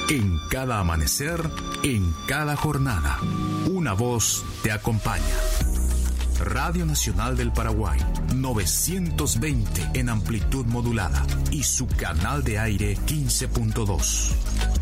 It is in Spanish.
En cada amanecer, en cada jornada, una voz te acompaña. Radio Nacional del Paraguay, 920 en amplitud modulada y su canal de aire 15.2.